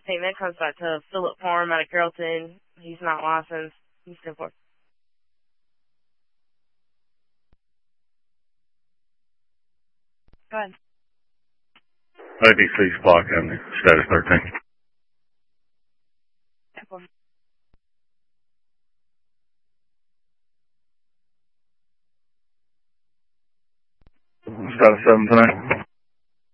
statement comes back to Philip Farm out of Carrollton. He's not licensed. He's 10-4. Go ahead. ABC Supply Company, status 13. 10-4. Status 7 tonight.